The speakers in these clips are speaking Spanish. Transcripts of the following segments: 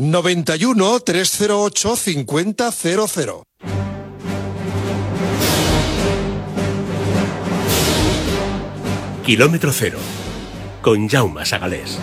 91 308 5000. Kilómetro Cero, con Jaume Sagalés.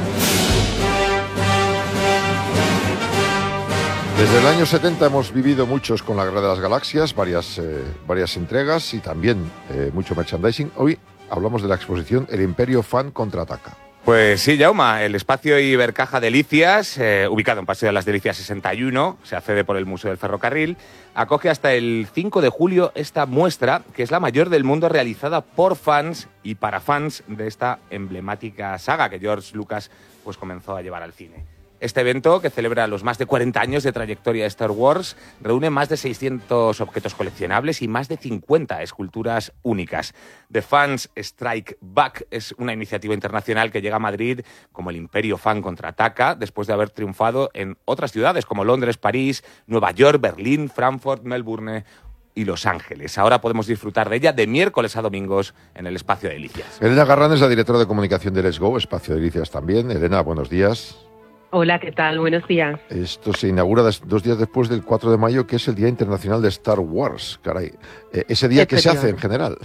Desde el año 70 hemos vivido muchos con la Guerra de las Galaxias, varias entregas y también mucho merchandising. Hoy hablamos de la exposición El Imperio Fan contraataca. Pues sí, Jaume, el espacio Ibercaja Delicias, ubicado en Paseo de las Delicias 61, se accede por el Museo del Ferrocarril, acoge hasta el 5 de julio esta muestra, que es la mayor del mundo realizada por fans y para fans de esta emblemática saga que George Lucas pues comenzó a llevar al cine. Este evento, que celebra los más de 40 años de trayectoria de Star Wars, reúne más de 600 objetos coleccionables y más de 50 esculturas únicas. The Fans Strike Back es una iniciativa internacional que llega a Madrid como el Imperio Fan contraataca, después de haber triunfado en otras ciudades como Londres, París, Nueva York, Berlín, Frankfurt, Melbourne y Los Ángeles. Ahora podemos disfrutar de ella de miércoles a domingos en el Espacio Delicias. Elena Garrán es la directora de comunicación de Let's Go, Espacio Delicias también. Elena, buenos días. Hola, ¿qué tal? Buenos días. Esto se inaugura 2 días después del 4 de mayo, que es el Día Internacional de Star Wars. Caray, ¿ese día qué se hace en general?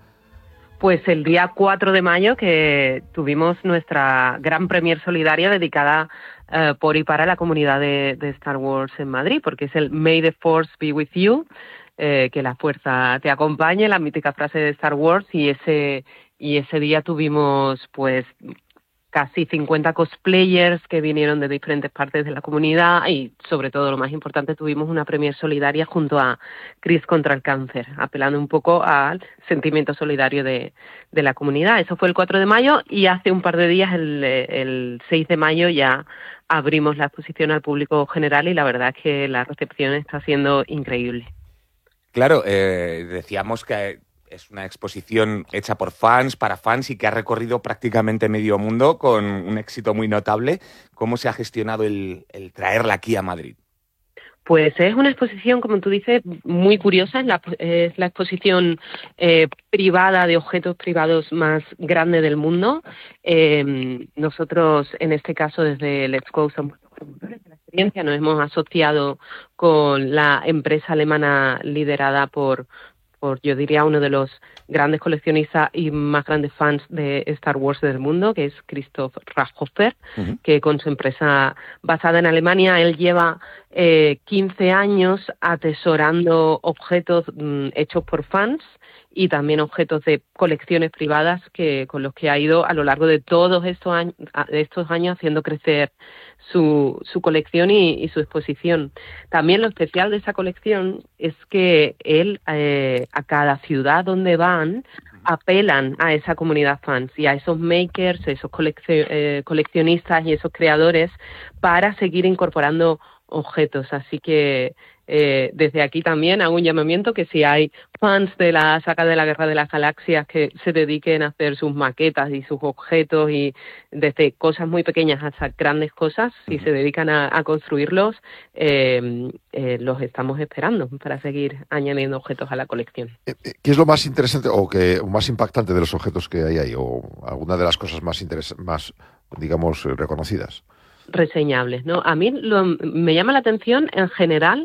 Pues el día 4 de mayo que tuvimos nuestra gran premier solidaria dedicada por y para la comunidad de Star Wars en Madrid, porque es el May the Force be with you, que la fuerza te acompañe, la mítica frase de Star Wars, y ese día tuvimos pues casi 50 cosplayers que vinieron de diferentes partes de la comunidad y, sobre todo, lo más importante, tuvimos una premier solidaria junto a Chris contra el cáncer, apelando un poco al sentimiento solidario de la comunidad. Eso fue el 4 de mayo y hace un par de días, el 6 de mayo, ya abrimos la exposición al público general y la verdad es que la recepción está siendo increíble. Claro, decíamos que es una exposición hecha por fans, para fans y que ha recorrido prácticamente medio mundo con un éxito muy notable. ¿Cómo se ha gestionado el traerla aquí a Madrid? Pues es una exposición, como tú dices, muy curiosa. Es la exposición privada de objetos privados más grande del mundo. Nosotros, en este caso, desde Let's Go, somos los promotores de la experiencia. Nos hemos asociado con la empresa alemana liderada por yo diría, uno de los grandes coleccionistas y más grandes fans de Star Wars del mundo, que es Christoph Rathhofer, que con su empresa basada en Alemania, él lleva 15 años atesorando objetos hechos por fans y también objetos de colecciones privadas con los que ha ido a lo largo de todos estos años haciendo crecer su colección y su exposición. También lo especial de esa colección es que él, a cada ciudad donde van, apelan a esa comunidad fans y a esos makers, esos coleccionistas y esos creadores para seguir incorporando objetos. Así que desde aquí también hago un llamamiento que si hay fans de la saga de la Guerra de las Galaxias que se dediquen a hacer sus maquetas y sus objetos, y desde cosas muy pequeñas hasta grandes cosas, si se dedican a construirlos, los estamos esperando para seguir añadiendo objetos a la colección. ¿Qué es lo más interesante o más impactante de los objetos que hay ahí, o alguna de las cosas más digamos, reconocidas? Reseñables, ¿no? A mí me llama la atención en general,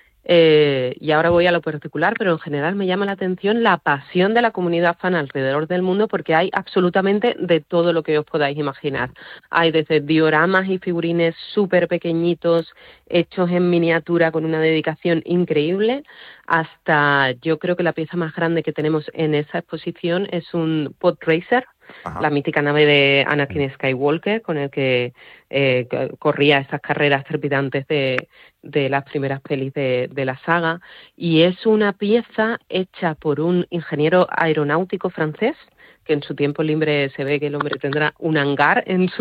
y ahora voy a lo particular, pero en general me llama la atención la pasión de la comunidad fan alrededor del mundo, porque hay absolutamente de todo lo que os podáis imaginar. Hay desde dioramas y figurines súper pequeñitos, hechos en miniatura con una dedicación increíble, hasta yo creo que la pieza más grande que tenemos en esa exposición es un pod racer, la mítica nave de Anakin Skywalker, con el que corría esas carreras trepidantes de las primeras pelis de la saga, y es una pieza hecha por un ingeniero aeronáutico francés, que en su tiempo libre se ve que el hombre tendrá un hangar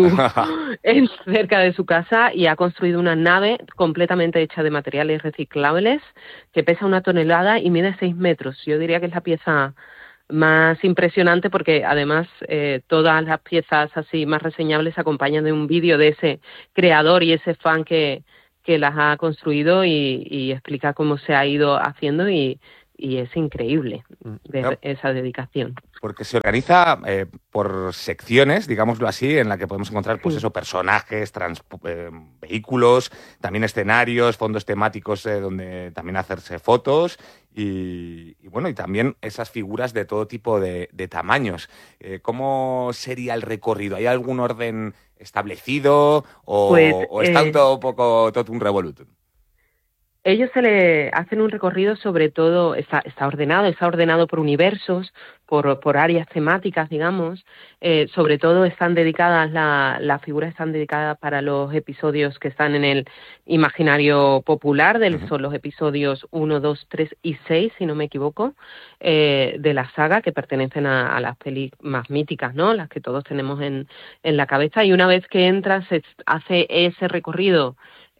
cerca de su casa, y ha construido una nave completamente hecha de materiales reciclables que pesa 1 tonelada y mide 6 metros. Yo diría que es la pieza más impresionante, porque además todas las piezas así más reseñables se acompañan de un vídeo de ese creador y ese fan que las ha construido y explica cómo se ha ido haciendo, y y es increíble ver esa dedicación. Porque se organiza por secciones, digámoslo así, en la que podemos encontrar, pues eso, personajes, vehículos, también escenarios, fondos temáticos donde también hacerse fotos y bueno, y también esas figuras de todo tipo de tamaños. ¿Cómo sería el recorrido? ¿Hay algún orden establecido o está un poco totum revolutum? Ellos se le hacen un recorrido, sobre todo, está ordenado por universos, por áreas temáticas, digamos. Sobre todo están dedicadas, las figuras están dedicadas para los episodios que están en el imaginario popular, son los episodios 1, 2, 3 y 6, si no me equivoco, de la saga, que pertenecen a las pelis más míticas, ¿no? Las que todos tenemos en la cabeza. Y una vez que entras, se hace ese recorrido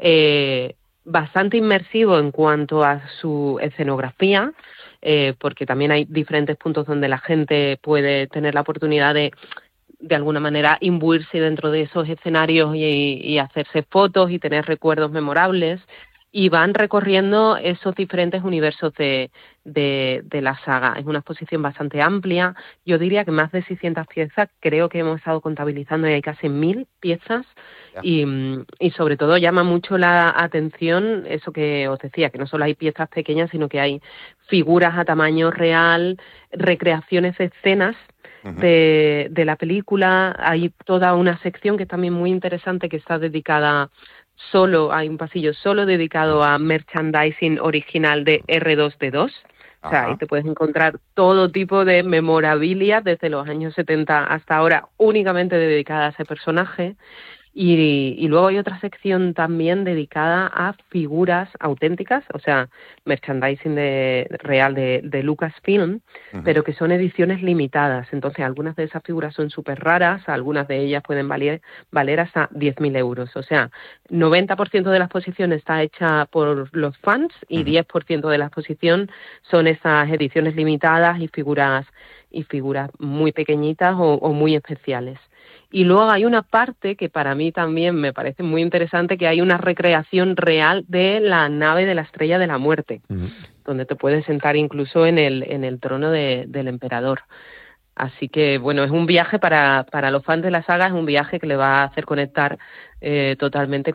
bastante inmersivo en cuanto a su escenografía, porque también hay diferentes puntos donde la gente puede tener la oportunidad de alguna manera imbuirse dentro de esos escenarios y hacerse fotos y tener recuerdos memorables, y van recorriendo esos diferentes universos de la saga. Es una exposición bastante amplia, yo diría que más de 600 piezas, creo que hemos estado contabilizando y hay casi 1000 piezas. Y sobre todo llama mucho la atención eso que os decía, que no solo hay piezas pequeñas, sino que hay figuras a tamaño real, recreaciones de escenas de la película. Hay toda una sección que es también muy interesante, que está dedicada hay un pasillo solo dedicado a merchandising original de R2D2. O sea, ahí te puedes encontrar todo tipo de memorabilia desde los años 70 hasta ahora, únicamente dedicada a ese personaje. Y luego hay otra sección también dedicada a figuras auténticas, o sea, merchandising real de Lucasfilm, pero que son ediciones limitadas. Entonces, algunas de esas figuras son súper raras, algunas de ellas pueden valer hasta 10.000 euros. O sea, 90% de la exposición está hecha por los fans y 10% de la exposición son esas ediciones limitadas y figuras muy pequeñitas o muy especiales. Y luego hay una parte que para mí también me parece muy interesante, que hay una recreación real de la nave de la Estrella de la Muerte, donde te puedes sentar incluso en el trono del emperador. Así que, bueno, es un viaje para los fans de la saga, es un viaje que le va a hacer conectar totalmente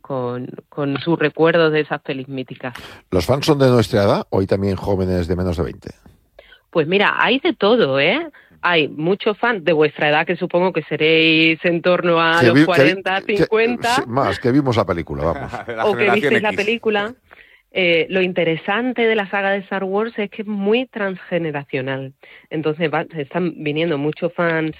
con sus recuerdos de esas pelis míticas. ¿Los fans son de nuestra edad o hay también jóvenes de menos de 20? Pues mira, hay de todo, ¿eh? Hay muchos fans de vuestra edad, que supongo que seréis en torno a los 40, 50. Más, que vimos la película, vamos. O que visteis la película. Lo interesante de la saga de Star Wars es que es muy transgeneracional. Entonces están viniendo muchos fans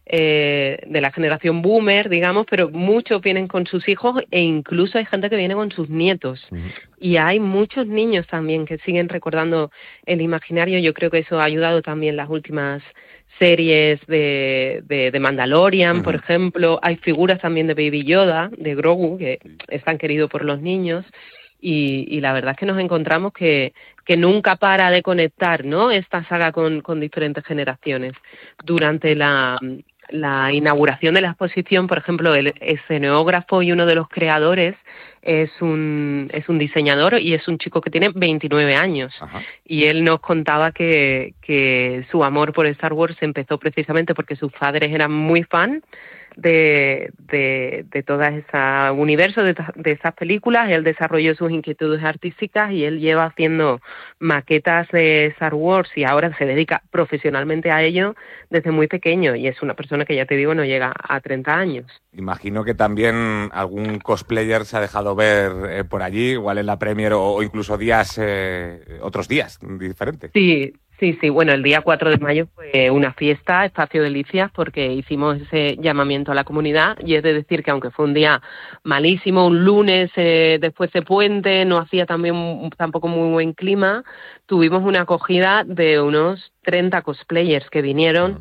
de la generación boomer, digamos, pero muchos vienen con sus hijos e incluso hay gente que viene con sus nietos. Y hay muchos niños también que siguen recordando el imaginario. Yo creo que eso ha ayudado también las últimas series de Mandalorian, por ejemplo. Hay figuras también de Baby Yoda, de Grogu, que están queridos por los niños. Y la verdad es que nos encontramos que nunca para de conectar, ¿no?, esta saga con diferentes generaciones. Durante la inauguración de la exposición, por ejemplo, el escenógrafo y uno de los creadores es un diseñador y es un chico que tiene 29 años. Y él nos contaba que su amor por Star Wars empezó precisamente porque sus padres eran muy fan de todo ese universo, de esas películas. Él desarrolló sus inquietudes artísticas y él lleva haciendo maquetas de Star Wars y ahora se dedica profesionalmente a ello desde muy pequeño, y es una persona que, ya te digo, no llega a 30 años. Imagino que también algún cosplayer se ha dejado ver por allí, igual en la Premier o incluso otros días diferentes. Sí. Bueno, el día 4 de mayo fue una fiesta, Espacio Delicias, porque hicimos ese llamamiento a la comunidad, y es de decir que aunque fue un día malísimo, un lunes después de puente, no hacía tampoco muy buen clima, tuvimos una acogida de unos 30 cosplayers que vinieron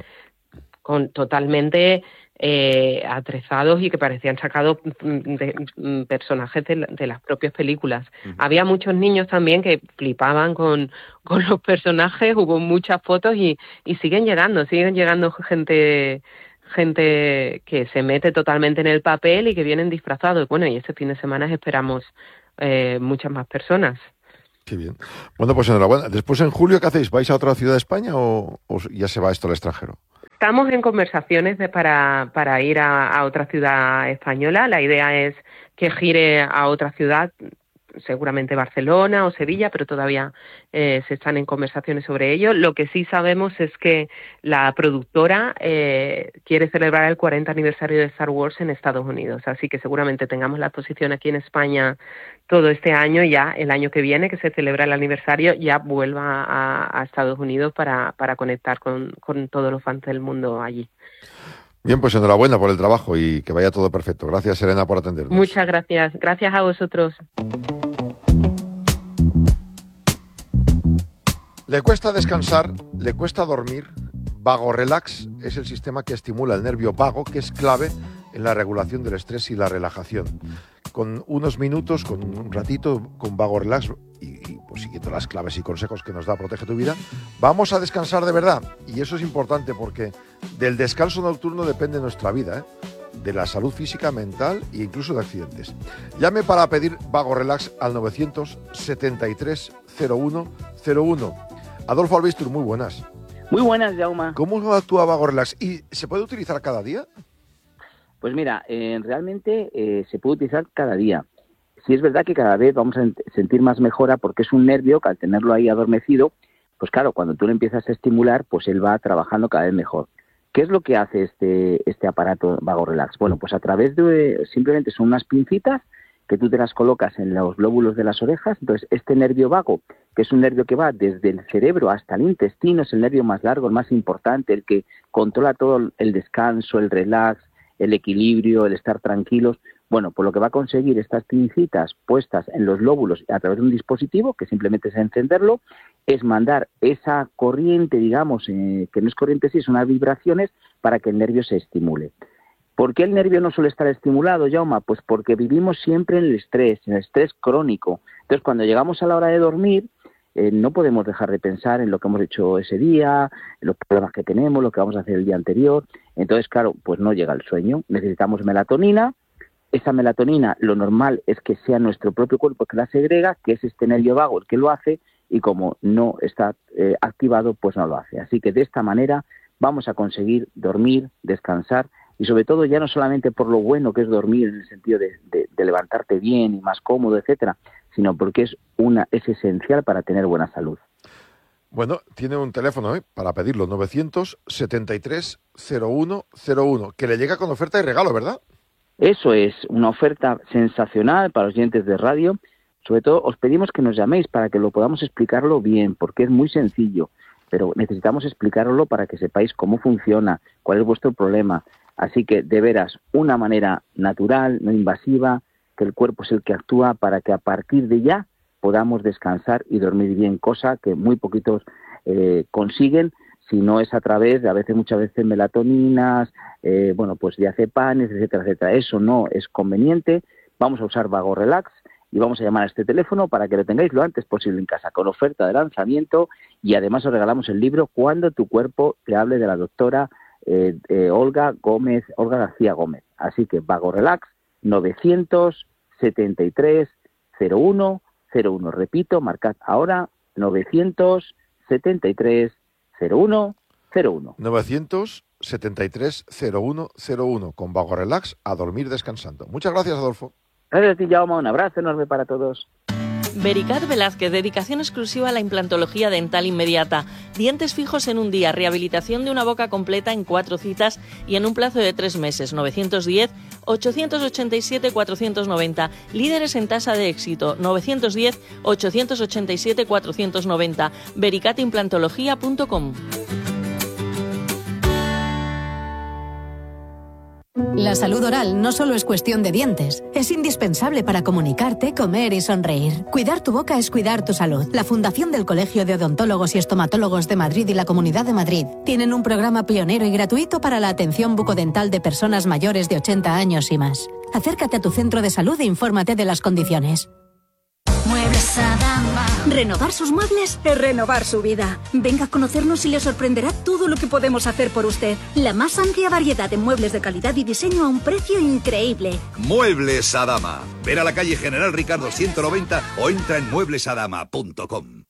totalmente atrezados y que parecían sacados de personajes de las propias películas. Había muchos niños también que flipaban con los personajes, hubo muchas fotos y siguen llegando gente que se mete totalmente en el papel y que vienen disfrazados. Bueno, y este fin de semana esperamos muchas más personas. Qué bien. Bueno, pues enhorabuena. Después, en julio, ¿qué hacéis? ¿Vais a otra ciudad de España o ya se va esto al extranjero? Estamos en conversaciones para ir a otra ciudad española. La idea es que gire a otra ciudad, seguramente Barcelona o Sevilla, pero todavía se están en conversaciones sobre ello. Lo que sí sabemos es que la productora quiere celebrar el 40 aniversario de Star Wars en Estados Unidos, así que seguramente tengamos la exposición aquí en España todo este año, ya el año que viene, que se celebra el aniversario, ya vuelva a Estados Unidos para conectar con todos los fans del mundo allí. Bien, pues enhorabuena por el trabajo y que vaya todo perfecto. Gracias, Serena, por atendernos. Muchas gracias. Gracias a vosotros. ¿Le cuesta descansar? ¿Le cuesta dormir? Vago Relax es el sistema que estimula el nervio vago, que es clave en la regulación del estrés y la relajación. Con unos minutos, con un ratito, con Vago Relax y pues siguiendo las claves y consejos que nos da Protege tu Vida, vamos a descansar de verdad. Y eso es importante porque del descanso nocturno depende nuestra vida, de la salud física, mental e incluso de accidentes. Llame para pedir Vago Relax al 973 0101. Adolfo Albistur, muy buenas. Muy buenas, Jaume. ¿Cómo actúa Vago Relax? ¿Y se puede utilizar cada día? Pues mira, realmente se puede utilizar cada día. Sí es verdad que cada vez vamos a sentir más mejora porque es un nervio que al tenerlo ahí adormecido, pues claro, cuando tú lo empiezas a estimular, pues él va trabajando cada vez mejor. ¿Qué es lo que hace este aparato Vago Relax? Bueno, pues a través de, simplemente son unas pincitas que tú te las colocas en los lóbulos de las orejas. Entonces, este nervio vago, que es un nervio que va desde el cerebro hasta el intestino, es el nervio más largo, el más importante, el que controla todo el descanso, el relax, el equilibrio, el estar tranquilos. Bueno, pues lo que va a conseguir estas pincitas puestas en los lóbulos a través de un dispositivo, que simplemente es encenderlo, es mandar esa corriente, digamos, que no es corriente, sí, son unas vibraciones para que el nervio se estimule. ¿Por qué el nervio no suele estar estimulado, Jaume? Pues porque vivimos siempre en el estrés crónico. Entonces, cuando llegamos a la hora de dormir, no podemos dejar de pensar en lo que hemos hecho ese día, en los problemas que tenemos, lo que vamos a hacer el día anterior. Entonces, claro, pues no llega el sueño. Necesitamos melatonina. Esa melatonina, lo normal es que sea nuestro propio cuerpo que la segrega, que es este nervio vago el que lo hace, y como no está activado, pues no lo hace. Así que de esta manera vamos a conseguir dormir, descansar, y sobre todo ya no solamente por lo bueno que es dormir en el sentido de levantarte bien y más cómodo, etcétera, sino porque es esencial para tener buena salud. Bueno, tiene un teléfono para pedirlo, 973 0101, que le llega con oferta y regalo, ¿verdad? Eso es, una oferta sensacional para los oyentes de radio. Sobre todo os pedimos que nos llaméis para que lo podamos explicarlo bien, porque es muy sencillo, pero necesitamos explicarlo para que sepáis cómo funciona, cuál es vuestro problema. Así que, de veras, una manera natural, no invasiva, que el cuerpo es el que actúa para que a partir de ya podamos descansar y dormir bien, cosa que muy poquitos consiguen, si no es a través de, a veces, muchas veces, melatoninas, pues diazepanes, etcétera, etcétera. Eso no es conveniente. Vamos a usar Vago Relax y vamos a llamar a este teléfono para que lo tengáis lo antes posible en casa, con oferta de lanzamiento, y además os regalamos el libro Cuando tu cuerpo te hable, de la doctora Olga García Gómez. Así que Vago Relax, 973 0101. Repito, marcad ahora, 973 0101. 973 0101, con Vago Relax, a dormir descansando. Muchas gracias, Adolfo. Gracias a ti, Jaume. Un abrazo enorme para todos. Vericat Velázquez, dedicación exclusiva a la implantología dental inmediata. Dientes fijos en un día, rehabilitación de una boca completa en 4 citas y en un plazo de 3 meses. 910-887-490. Líderes en tasa de éxito. 910-887-490. vericatimplantología.com. La salud oral no solo es cuestión de dientes, es indispensable para comunicarte, comer y sonreír. Cuidar tu boca es cuidar tu salud. La Fundación del Colegio de Odontólogos y Estomatólogos de Madrid y la Comunidad de Madrid tienen un programa pionero y gratuito para la atención bucodental de personas mayores de 80 años y más. Acércate a tu centro de salud e infórmate de las condiciones. Muebles Adama. Renovar sus muebles es renovar su vida. Venga a conocernos y le sorprenderá todo lo que podemos hacer por usted. La más amplia variedad de muebles de calidad y diseño a un precio increíble. Muebles Adama. Ver a la calle General Ricardo 190 o entra en mueblesadama.com.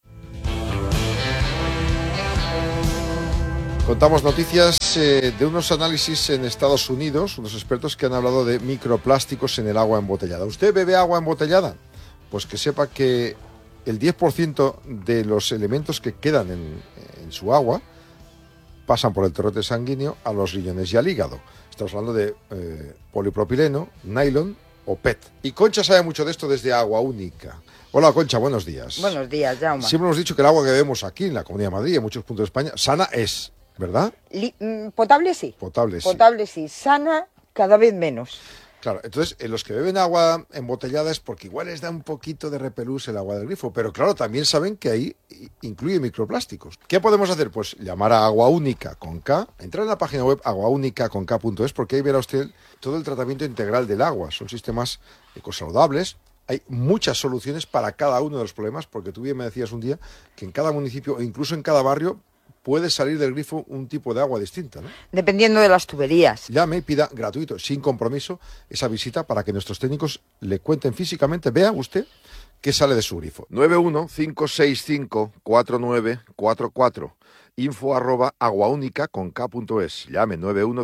Contamos noticias de unos análisis en Estados Unidos, unos expertos que han hablado de microplásticos en el agua embotellada. ¿Usted bebe agua embotellada? Pues que sepa que el 10% de los elementos que quedan en su agua pasan por el torrente sanguíneo a los riñones y al hígado. Estamos hablando de polipropileno, nylon o PET. Y Concha sabe mucho de esto desde Agua Única. Hola Concha, buenos días. Buenos días, Jaume. Siempre hemos dicho que el agua que bebemos aquí en la Comunidad de Madrid y en muchos puntos de España, sana es, ¿verdad? Potable sí. Potable sí. Potable sí. Sana cada vez menos. Claro, entonces los que beben agua embotellada es porque igual les da un poquito de repelús el agua del grifo, pero claro, también saben que ahí incluye microplásticos. ¿Qué podemos hacer? Pues llamar a Agua Única con K, entrar en la página web aguaunicaconk.es, porque ahí verá usted todo el tratamiento integral del agua. Son sistemas ecosaludables. Hay muchas soluciones para cada uno de los problemas, porque tú bien me decías un día que en cada municipio o incluso en cada barrio puede salir del grifo un tipo de agua distinta, ¿no? Dependiendo de las tuberías. Llame y pida gratuito, sin compromiso, esa visita para que nuestros técnicos le cuenten físicamente, vea usted qué sale de su grifo. 915654944, info@aguaunicaconk.es. Llame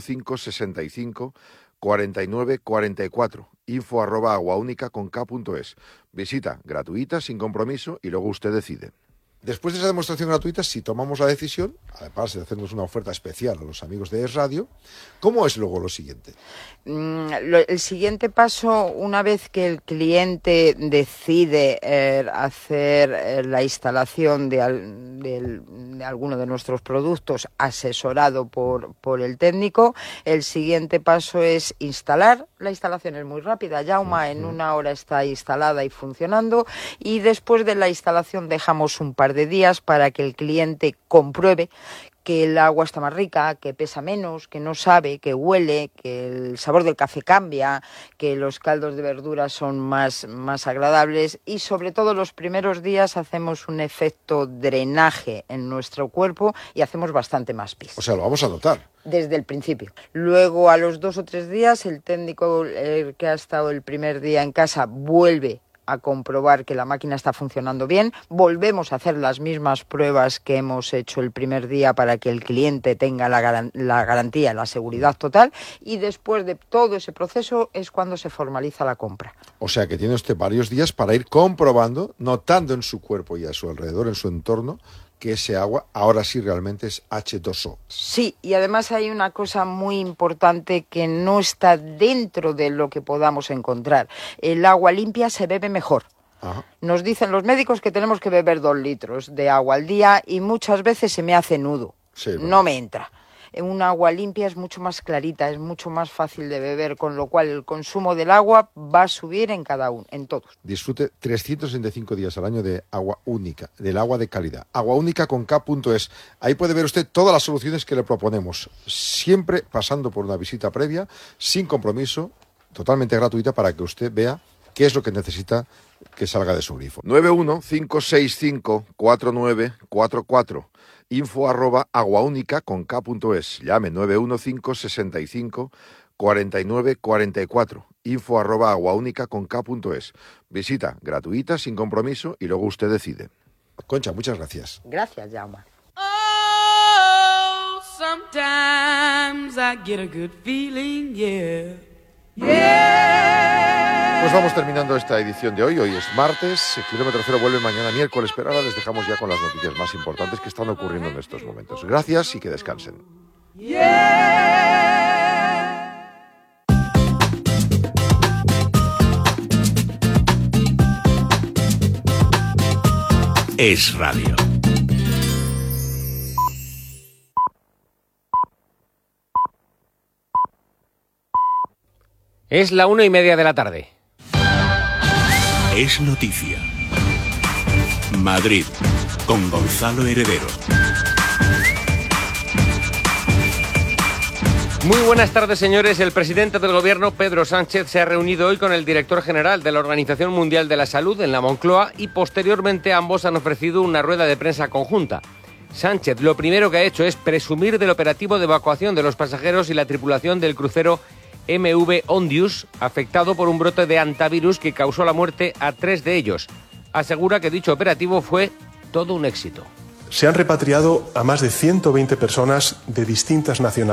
915654944, info@aguaunicaconk.es. Visita gratuita, sin compromiso, y luego usted decide. Después de esa demostración gratuita, si tomamos la decisión, además de hacernos una oferta especial a los amigos de Es Radio, ¿cómo es luego lo siguiente? El siguiente paso, una vez que el cliente decide hacer la instalación de alguno de nuestros productos asesorado por el técnico, el siguiente paso es instalar. La instalación es muy rápida, Jaume, en 1 hora está instalada y funcionando, y después de la instalación dejamos un par de días para que el cliente compruebe que el agua está más rica, que pesa menos, que no sabe, que huele, que el sabor del café cambia, que los caldos de verduras son más agradables, y sobre todo los primeros días hacemos un efecto drenaje en nuestro cuerpo y hacemos bastante más pis. O sea, lo vamos a notar. Desde el principio. Luego, a los 2 o 3 días, el técnico que ha estado el primer día en casa vuelve a comprobar que la máquina está funcionando bien. Volvemos a hacer las mismas pruebas que hemos hecho el primer día para que el cliente tenga la garantía, la seguridad total, y después de todo ese proceso es cuando se formaliza la compra. O sea que tiene usted varios días para ir comprobando, notando en su cuerpo y a su alrededor, en su entorno, que ese agua ahora sí realmente es H2O. Sí, y además hay una cosa muy importante que no está dentro de lo que podamos encontrar. El agua limpia se bebe mejor. Ajá. Nos dicen los médicos que tenemos que beber 2 litros de agua al día y muchas veces se me hace nudo. Sí, bueno. No me entra. Un agua limpia es mucho más clarita, es mucho más fácil de beber, con lo cual el consumo del agua va a subir en todos. Disfrute 365 días al año de Agua Única, del agua de calidad. Aguaunicaconk.es. Ahí puede ver usted todas las soluciones que le proponemos, siempre pasando por una visita previa, sin compromiso, totalmente gratuita, para que usted vea qué es lo que necesita que salga de su grifo. 915654944. info@aguaunicaconk.es. Llame 915654944, info@aguaunicaconk.es. Visita gratuita, sin compromiso, y luego usted decide. Concha, muchas gracias. Gracias, Jaume. Oh, sometimes I get a good feeling, yeah. Pues vamos terminando esta edición de hoy. Hoy es martes, el Kilómetro Cero vuelve mañana miércoles, pero ahora les dejamos ya con las noticias más importantes que están ocurriendo en estos momentos. Gracias y que descansen. Es Radio. Es la 1:30 de la tarde. Es noticia. Madrid, con Gonzalo Heredero. Muy buenas tardes, señores. El presidente del Gobierno, Pedro Sánchez, se ha reunido hoy con el director general de la Organización Mundial de la Salud en la Moncloa y posteriormente ambos han ofrecido una rueda de prensa conjunta. Sánchez lo primero que ha hecho es presumir del operativo de evacuación de los pasajeros y la tripulación del crucero MV Ondius, afectado por un brote de hantavirus que causó la muerte a 3 de ellos. Asegura que dicho operativo fue todo un éxito. Se han repatriado a más de 120 personas de distintas nacionalidades.